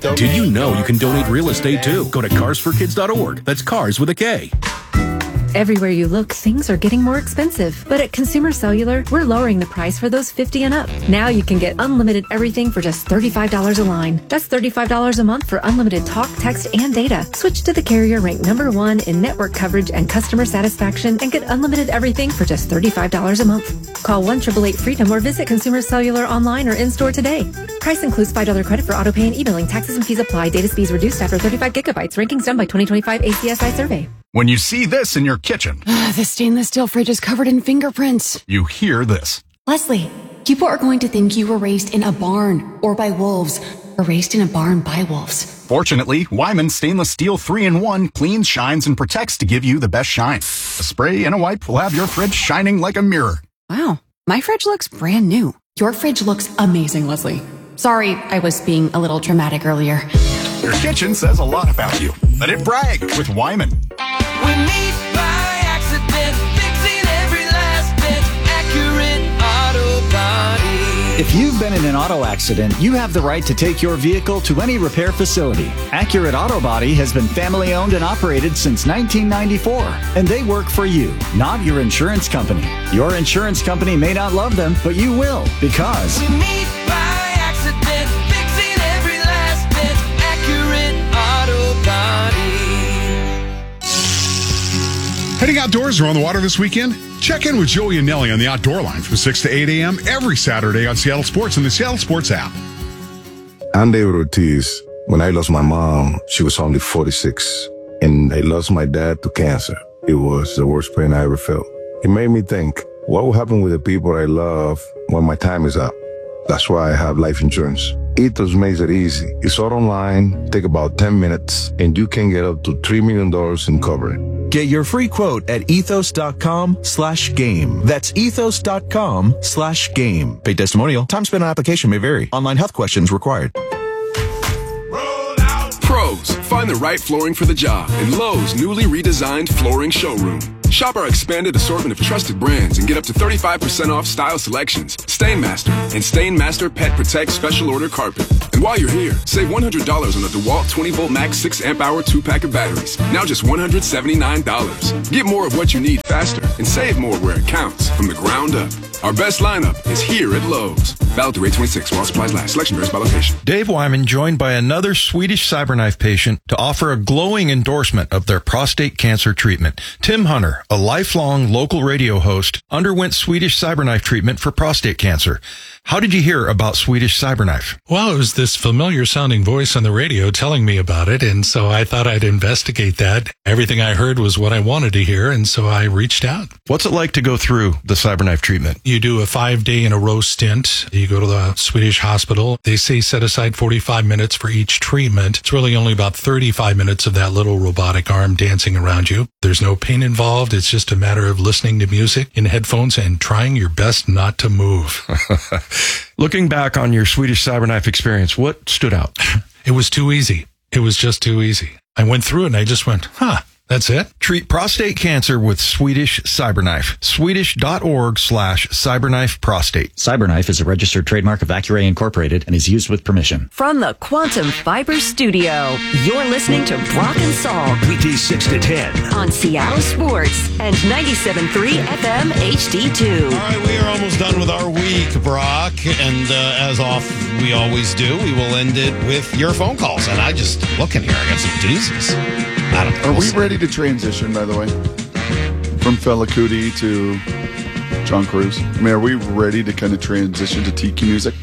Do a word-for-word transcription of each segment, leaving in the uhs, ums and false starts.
Did you know you can donate real estate too? Go to cars for kids dot org. That's cars with a K. Everywhere you look, things are getting more expensive. But at Consumer Cellular, we're lowering the price for those fifty and up. Now you can get unlimited everything for just thirty-five dollars a line. That's thirty-five dollars a month for unlimited talk, text, and data. Switch to the carrier ranked number one in network coverage and customer satisfaction and get unlimited everything for just thirty-five dollars a month. Call one eight eight eight freedom or visit Consumer Cellular online or in-store today. Price includes five dollars credit for auto pay and e-billing. Taxes and fees apply. Data speeds reduced after thirty-five gigabytes. Rankings done by twenty twenty-five A C S I survey. When you see this in your kitchen, the stainless steel fridge is covered in fingerprints. You hear this. Leslie, people are going to think you were raised in a barn or by wolves or raised in a barn by wolves. Fortunately, Wyman Stainless Steel three in one cleans, shines, and protects to give you the best shine. A spray and a wipe will have your fridge shining like a mirror. Wow, my fridge looks brand new. Your fridge looks amazing, Leslie. Sorry, I was being a little dramatic earlier. Your kitchen says a lot about you. Let it brag with Wyman. We meet by accident, fixing every last bit. Accurate Auto Body. If you've been in an auto accident, you have the right to take your vehicle to any repair facility. Accurate Auto Body has been family owned and operated since nineteen ninety-four, and they work for you, not your insurance company. Your insurance company may not love them, but you will, because we meet by accident, fixing every last bit. Accurate Auto Body. Heading outdoors or on the water this weekend? Check in with Joey and Nelly on the Outdoor Line from six to eight a.m. every Saturday on Seattle Sports and the Seattle Sports app. I'm David Ortiz. When I lost my mom, she was only forty-six. And I lost my dad to cancer. It was the worst pain I ever felt. It made me think, what will happen with the people I love when my time is up? That's why I have life insurance. Ethos makes it easy. It's all online, take about ten minutes, and you can get up to three million dollars in coverage. Get your free quote at ethos.com slash game. That's ethos.com slash game. Paid testimonial. Time spent on application may vary. Online health questions required. Pros, find the right flooring for the job in Lowe's newly redesigned flooring showroom. Shop our expanded assortment of trusted brands and get up to thirty-five percent off style selections, Stainmaster, and Stainmaster Pet Protect Special Order Carpet. And while you're here, save one hundred dollars on the DeWalt twenty volt max six amp hour two pack of batteries. Now just one hundred seventy-nine dollars. Get more of what you need faster and save more where it counts from the ground up. Our best lineup is here at Lowe's. Valid through eight twenty-six while supplies last. Selection varies by location. Dave Wyman joined by another Swedish CyberKnife patient to offer a glowing endorsement of their prostate cancer treatment. Tim Hunter, a lifelong local radio host, underwent Swedish CyberKnife treatment for prostate cancer. How did you hear about Swedish CyberKnife? Well, it was this familiar sounding voice on the radio telling me about it, and so I thought I'd investigate that. Everything I heard was what I wanted to hear, and so I reached out. What's it like to go through the CyberKnife treatment? You do a five-day in a row stint. You go to the Swedish hospital. They say set aside forty-five minutes for each treatment. It's really only about thirty-five minutes of that little robotic arm dancing around you. There's no pain involved. It's just a matter of listening to music in headphones and trying your best not to move. Looking back on your Swedish CyberKnife experience, what stood out? It was too easy. It was just too easy. I went through it and I just went, huh, that's it? Treat prostate cancer with Swedish CyberKnife. Swedish.org slash CyberKnife prostate. CyberKnife is a registered trademark of Accuray Incorporated and is used with permission. From the Quantum Fiber Studio, you're listening to Brock and Salk. Weekdays six to ten. On Seattle Sports and ninety-seven point three F M H D two. All right, we are almost done with our week, Brock. And uh, as off we always do, we will end it with your phone calls. And I just, looking here, I got some doozies. I don't know. Are we'll we see. ready to transition, by the way, from Fela Kuti to John Cruz? I mean, are we ready to kind of transition to tiki music?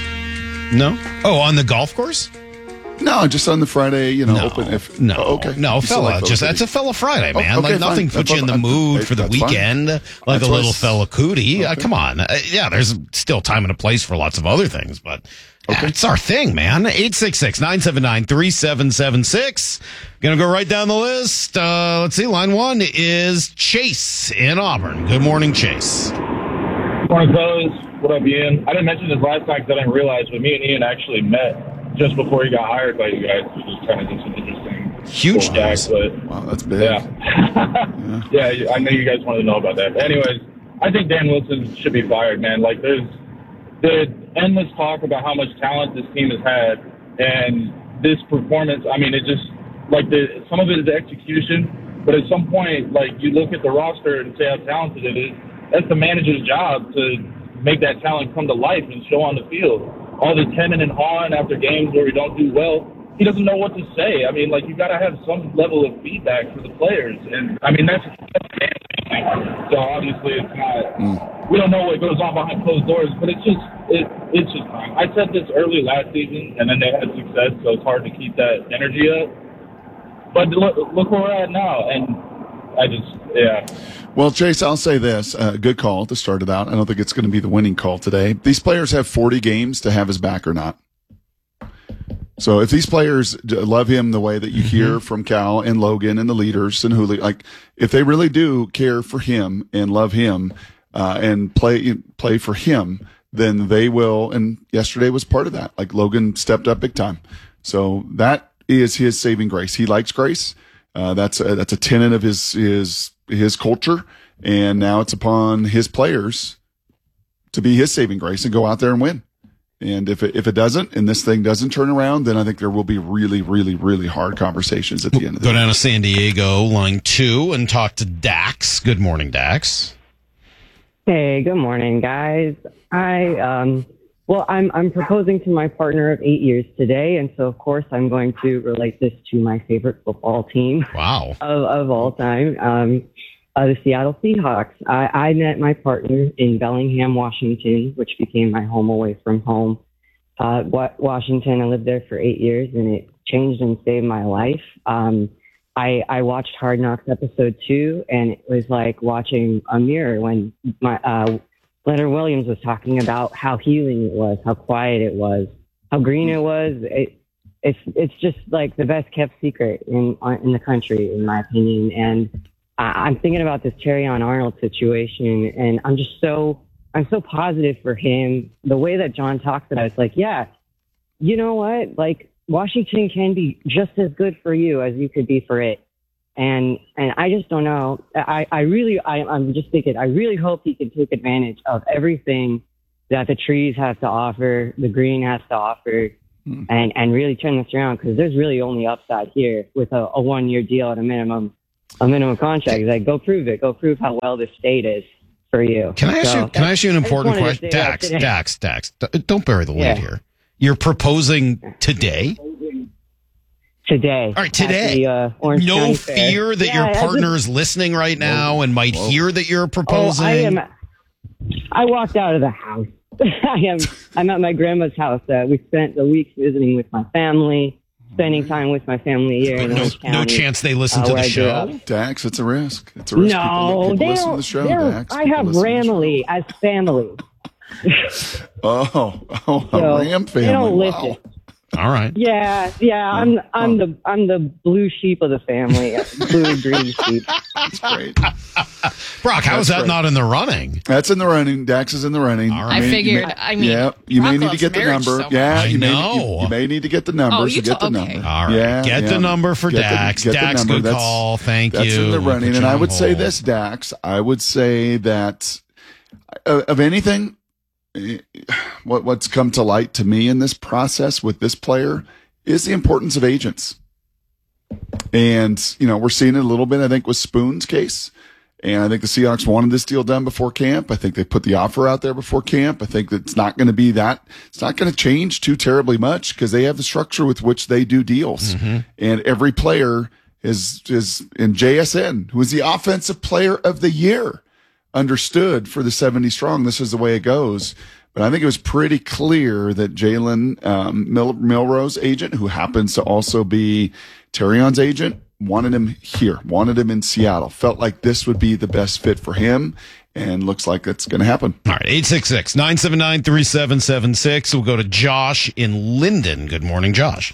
No. Oh, on the golf course? No, just on the Friday, you know, no, open. If, no, oh, okay. No, Fela, like just that's a Fela Friday, man. Oh, okay, like nothing puts you in the mood for the weekend, fine. like that's a little Fela Kuti. Okay. Uh, come on, uh, yeah. There's still time and a place for lots of other things, but okay. yeah, it's our thing, man. eight six six, nine seven nine, three seven seven six. Gonna go right down the list. Uh, let's see. Line one is Chase in Auburn. Good morning, Chase. Good morning, fellas. What up, Ian? I didn't mention this last time because I didn't realize, but me and Ian actually met just before he got hired by you guys, which is kind of just an interesting huge news. But wow, that's big. Yeah. yeah, yeah, I know you guys wanted to know about that. But anyways, I think Dan Wilson should be fired, man. Like, there's the endless talk about how much talent this team has had, and this performance, I mean, it just, like, the some of it is execution, but at some point, like, you look at the roster and say how talented it is. That's the manager's job to make that talent come to life and show on the field. All the tenning and hawing after games where we don't do well, he doesn't know what to say. I mean, like, you got to have some level of feedback for the players. And, I mean, that's, that's so obviously it's not, mm. we don't know what goes on behind closed doors, but it's just, it, it's just time. I said this early last season, and then they had success, so it's hard to keep that energy up. But look, look where we're at now, and I just, yeah. Well, Chase, I'll say this. Uh, good call to start it out. I don't think it's going to be the winning call today. These players have forty games to have his back or not. So if these players love him the way that you mm-hmm. hear from Cal and Logan and the leaders and Hooley, like if they really do care for him and love him uh, and play play for him, then they will. And yesterday was part of that. Like Logan stepped up big time. So that is his saving grace. He likes grace. Uh, that's a, that's a tenet of his his his culture. And now it's upon his players to be his saving grace and go out there and win. And if it, if it doesn't, and this thing doesn't turn around, then I think there will be really, really, really hard conversations at the end of the day. Go down to San Diego, line two, and talk to Dax. Good morning, Dax. Hey, good morning, guys. I, um, well, I'm, I'm proposing to my partner of eight years today. And so, of course, I'm going to relate this to my favorite football team. Wow. Of, of all time. Um, Uh, the Seattle Seahawks. I, I met my partner in Bellingham, Washington, which became my home away from home. Uh, Washington, I lived there for eight years, and it changed and saved my life. Um, I, I watched Hard Knocks episode two, and it was like watching a mirror when my uh, Leonard Williams was talking about how healing it was, how quiet it was, how green it was. It, it's it's just like the best kept secret in in the country, in my opinion. And I'm thinking about this Terrion Arnold situation, and I'm just so, I'm so positive for him. The way that John talks about it, it's like, yeah, you know what? Like, Washington can be just as good for you as you could be for it. And, and I just don't know. I, I really, I, I'm just thinking, I really hope he can take advantage of everything that the trees have to offer, the green has to offer, mm. and, and really turn this around, because there's really only upside here with a, a one-year deal at a minimum. A minimum contract. Like, go prove it. Go prove how well the state is for you. Can I ask so, you? Can I ask you an important question, Dax? Dax, Dax. Don't bury the lead yeah. here. You're proposing today. Today. All right, today. The, uh, Orange no County fear Fair. that yeah, your partner just, is listening right now and might Whoa. hear that you're proposing. Oh, I am. I walked out of the house. I am. I'm at my grandma's house. Uh, we spent the week visiting with my family. Spending time with my family here in no, Orange County. No chance they listen uh, to the show? Dax, it's a risk. It's a risk. No, people, people they listen don't. to the show, Dax. I have Ramley as family. oh, oh, so a Ram family. They don't wow. listen. All right. Yeah, yeah. I'm I'm the I'm the blue sheep of the family. Blue green sheep. That's great. Brock, how That's is that great. not in the running? That's in the running. Dax is in the running. All right. I may, figured. May, I mean, yeah, you Brock may need to loves get the marriage number. so yeah, much. you I may know. you, you may need to get the number. Oh, so you get t- the okay. number. All right. Yeah, get yeah. the number for get Dax. The, get Dax, the number. good that's, call. Thank that's you. That's in the running, Put and I would hold. say this, Dax. I would say that uh, of anything, what what's come to light to me in this process with this player is the importance of agents. And, you know, we're seeing it a little bit, I think, with Spoon's case. And I think the Seahawks wanted this deal done before camp. I think they put the offer out there before camp. I think that it's not going to be that. It's not going to change too terribly much because they have the structure with which they do deals. Mm-hmm. And every player is, is in J S N, who is the offensive player of the year, understood for the seventy strong. This is the way it goes. But I think it was pretty clear that Jalen um, Mil- Milroe's agent, who happens to also be Terrion's agent, wanted him here, wanted him in Seattle, felt like this would be the best fit for him, and looks like that's going to happen. All right, eight six six, nine seven nine, three seven seven six. We'll go to Josh in Linden. Good morning, Josh.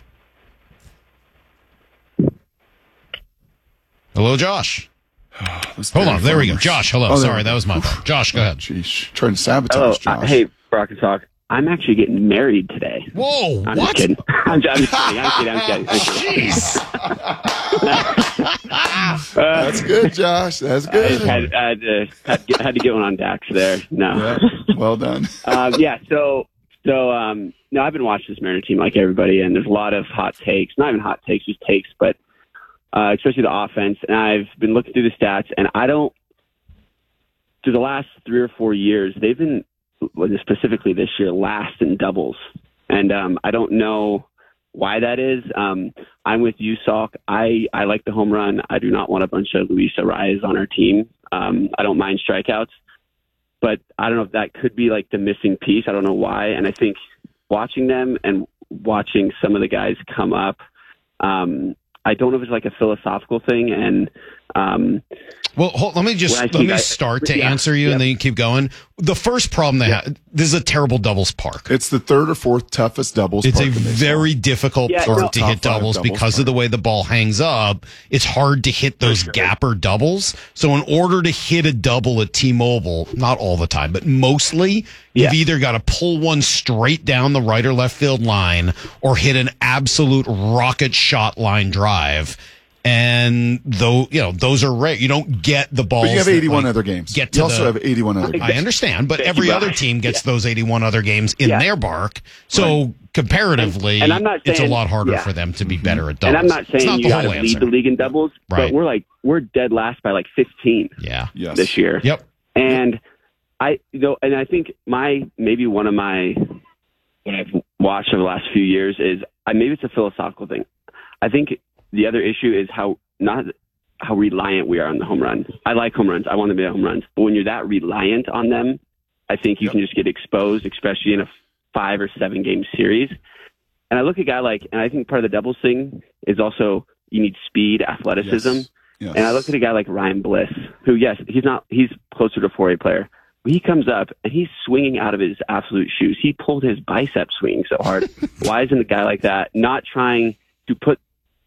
Hello, Josh. Hold on, there we go. Josh, hello. Oh, Sorry, that was my fault. Josh, go ahead. Jeez, trying to sabotage Hello. Josh. Uh, hey, Brock and Talk. I'm actually getting married today. Whoa, I'm what? Just kidding. I'm, just, I'm just kidding. I'm kidding. I'm kidding. I'm kidding. Jeez. That's good, Josh. That's good. I had, I had, to, had, to, had to get one on Dax there. No. Yeah, well done. um, yeah. So, so um, no, I've been watching this Mariner team like everybody, and there's a lot of hot takes. Not even hot takes, just takes, but uh, especially the offense. And I've been looking through the stats, and I don't. Through the last three or four years, they've been, well, specifically this year, last in doubles, and um, I don't know why that is. Um, I'm with you, Salk. I, I like the home run. I do not want a bunch of Luis Arraez on our team. Um, I don't mind strikeouts, but I don't know if that could be like the missing piece. I don't know why. And I think watching them and watching some of the guys come up, um, I don't know if it's like a philosophical thing. And um, well, hold, let me just let me guys, start to yeah, answer you, yep. and then you keep going. The first problem they yep. have, this is a terrible doubles park. It's the third or fourth toughest doubles it's park. It's a very difficult yeah, park no, to hit doubles, doubles because park. of the way the ball hangs up. It's hard to hit those sure. gapper doubles. So in order to hit a double at T-Mobile, not all the time, but mostly, yeah. you've either got to pull one straight down the right or left field line or hit an absolute rocket shot line drive. And though, you know, those are rare. You don't get the balls. But you have eighty-one that, like, other games. Get to you also the, have eighty-one other games. I understand, but every other team gets yeah. those eighty-one other games in yeah. their bark. So right. comparatively, and, and I'm not saying, it's a lot harder yeah. for them to be better at doubles. And I'm not saying not you got to lead the league in doubles, right. but we're like, we're dead last by like fifteen yeah. yes. this year. Yep. And I, you know, and I think my, maybe one of my, what I've watched over the last few years is, I maybe it's a philosophical thing. I think the other issue is how, not how reliant we are on the home run. I like home runs. I want them to be home runs. But when you're that reliant on them, I think you yep. can just get exposed, especially in a five or seven game series. And I look at a guy like, and I think part of the doubles thing is also you need speed, athleticism. Yes. Yes. And I look at a guy like Ryan Bliss, who, yes, he's not, he's closer to a four A player. But he comes up and he's swinging out of his absolute shoes. He pulled his bicep swinging so hard. Why isn't a guy like that not trying to put,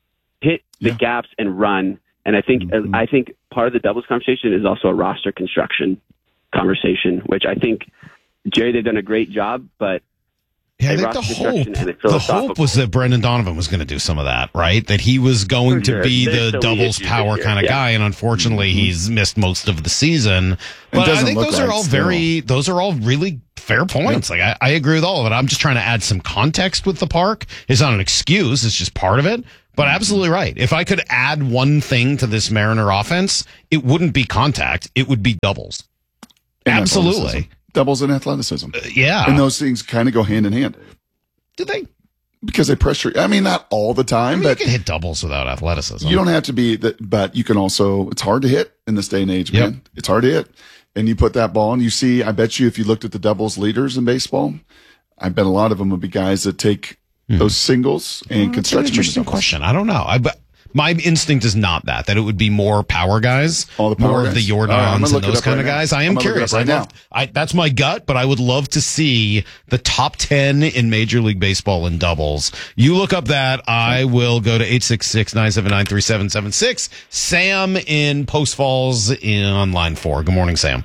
hit the yeah. gaps and run? And I think mm-hmm. I think part of the doubles conversation is also a roster construction conversation, which I think, Jerry, they've done a great job, but yeah, I think the hope, the hope was that Brendan Donovan was going to do some of that, right? That he was going sure. to be There's the doubles power kind of yeah. guy, and unfortunately, mm-hmm. he's missed most of the season. But I think those like are all still. very, those are all really fair points. Yep. Like I, I agree with all of it. I'm just trying to add some context with the park. It's not an excuse; it's just part of it. But absolutely right. If I could add one thing to this Mariner offense, it wouldn't be contact; it would be doubles. And absolutely. Athleticism. Doubles and athleticism. Uh, yeah. And those things kind of go hand in hand. Do they? Because they pressure. I mean, not all the time, I mean, but you can hit doubles without athleticism. You don't have to be that, but you can also, it's hard to hit in this day and age, man. Yep. It's hard to hit. And you put that ball and you see, I bet you if you looked at the doubles leaders in baseball, I bet a lot of them would be guys that take mm-hmm. those singles and oh, can stretch them. Interesting question. I don't know. I but. My instinct is not that, that it would be more power guys, All the power more guys. of the Jordans right, and those kind right of guys. Now. I am I'm curious. Right I love, I, that's my gut, but I would love to see the top ten in Major League Baseball in doubles. You look up that. I will go to eight six six, nine seven nine, three seven seven six. Sam in Post Falls in on line four. Good morning, Sam.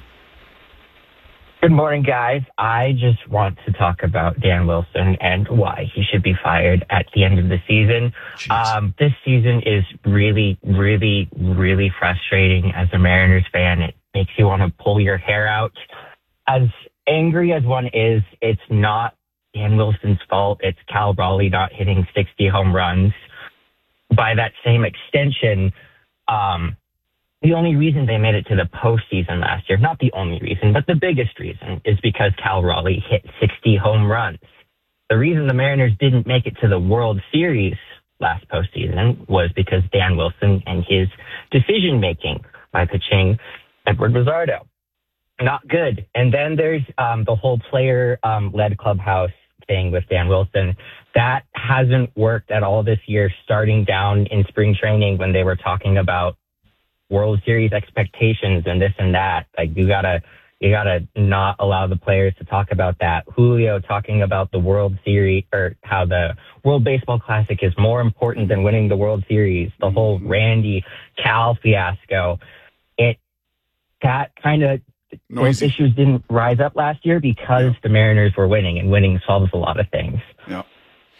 Good morning, guys. I just want to talk about Dan Wilson and why he should be fired at the end of the season. Um, this season is really, really, really frustrating as a Mariners fan. It makes you want to pull your hair out. As angry as one is, it's not Dan Wilson's fault. It's Cal Raleigh not hitting sixty home runs. By that same extension, um, the only reason they made it to the postseason last year, not the only reason, but the biggest reason, is because Cal Raleigh hit sixty home runs. The reason the Mariners didn't make it to the World Series last postseason was because Dan Wilson and his decision-making by pitching Edward Rosario. Not good. And then there's um, the whole player-led um, clubhouse thing with Dan Wilson. That hasn't worked at all this year, starting down in spring training when they were talking about World Series expectations and this and that. Like, you gotta, you gotta not allow the players to talk about that. Julio talking about the World Series, or how the World Baseball Classic is more important than winning the World Series. The whole Randy Cal fiasco. It, that kind of, those issues didn't rise up last year because yeah. the Mariners were winning, and winning solves a lot of things. Yeah.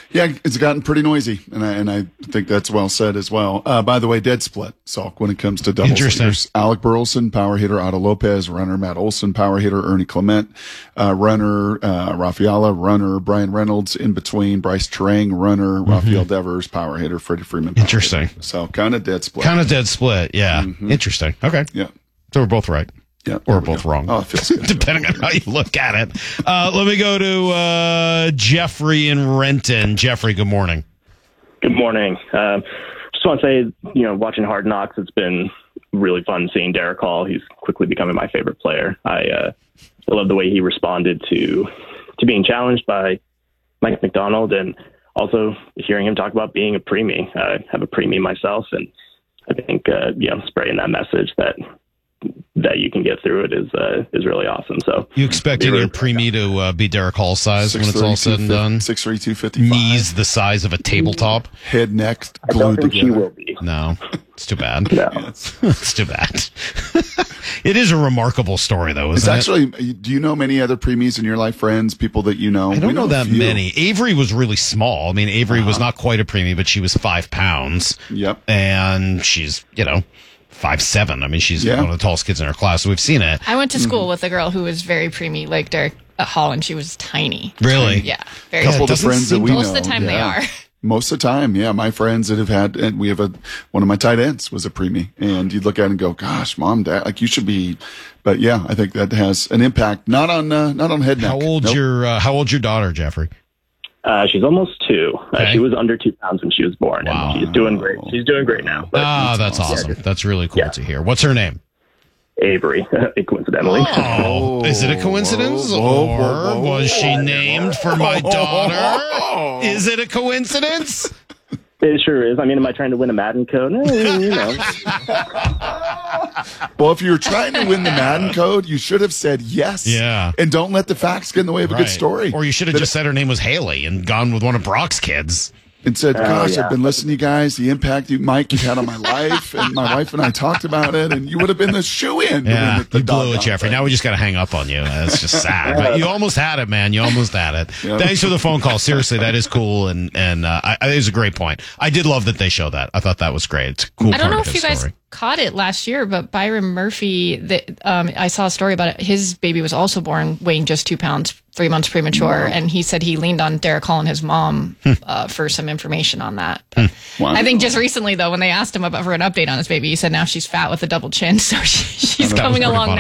Yeah, it's gotten pretty noisy, and I, and I think that's well said as well. Uh, by the way, dead split, Salk, when it comes to doubles. Interesting. There's Alec Burleson, power hitter, Otto Lopez, runner, Matt Olson, power hitter, Ernie Clement, uh, runner, uh, Rafaela, runner, Brian Reynolds, in between, Bryce Terang, runner, mm-hmm. Rafael Devers, power hitter, Freddie Freeman. Interesting. Hitter. So kind of dead split. Kind of dead split, yeah. Mm-hmm. Interesting. Okay. Yeah. So we're both right. Yeah, or both go. wrong. Oh, it feels good. Depending on how you look at it. Uh, let me go to uh, Jeffrey in Renton. Jeffrey, good morning. Good morning. Um, just want to say, you know, watching Hard Knocks, it's been really fun seeing Derek Hall. He's quickly becoming my favorite player. I, uh, I love the way he responded to to being challenged by Mike McDonald, and also hearing him talk about being a preemie. I have a preemie myself, and I think uh, you know, spreading that message that that you can get through it is uh, is really awesome. So you expecting your preemie to uh, be Derek Hall size when it's all said and done? six three, two fifty-five Knees the size of a tabletop. Head, neck, I don't think together. she will be. No, it's too bad. No. It's too bad. It is a remarkable story, though, It's isn't actually, it? do you know many other preemies in your life, friends, people that you know? I don't We know a that few. many. Avery was really small. I mean, Avery Uh-huh. was not quite a preemie, but she was five pounds. Yep. And she's, you know, five seven. I mean, she's Yeah. one of the tallest kids in her class. So we've seen it. I went to school with a girl who was very preemie, like Derek Hall, and she was tiny. Really? Yeah. Very A couple of the tiny. friends that we know. Most of the time they yeah. are. Most of the time, yeah. My friends that have had, and we have a, one of my tight ends was a preemie, and you'd look at it and go, gosh, mom, dad, like you should be, but yeah, I think that has an impact, not on, uh, not on head neck. How old's Nope. your, uh, how old's your daughter, Jeffrey? Uh, she's almost two. Okay. Uh, she was under two pounds when she was born, Wow. and she's doing great. She's doing great now. But Ah, that's awesome. That's really cool to hear. What's her name? Avery, coincidentally. Oh, is it a coincidence, whoa, whoa, or whoa, whoa. was she named for my daughter? Is it a coincidence? It sure is. I mean, am I trying to win a Madden code? Eh, you know. Well, if you're trying to win the Madden code, you should have said yes. Yeah. And don't let the facts get in the way of a Right. good story. Or you should have That- just said her name was Haley and gone with one of Brock's kids. and said, Oh, gosh, yeah. I've been listening to you guys, the impact you, Mike, you've had on my life, and my wife and I talked about it, and you would have been the shoe-in. to Yeah, win the you blew it, doggone Jeffrey. thing. Now we just got to hang up on you. It's just sad. But you almost had it, man. You almost had it. Yep. Thanks for the phone call. Seriously, that is cool, and and uh, I, I think it's a great point. I did love that they show that. I thought that was great. It's a cool. I don't part know of if his you guys story. caught it last year, but Byron Murphy, the, um, I saw a story about it. His baby was also born weighing just two pounds, three months premature, Wow. and he said he leaned on Derek Hall and his mom uh, for some information on that. Wow. I think just recently, though, when they asked him about for an update on his baby, he said now she's fat with a double chin, so she, she's That was coming pretty along funny.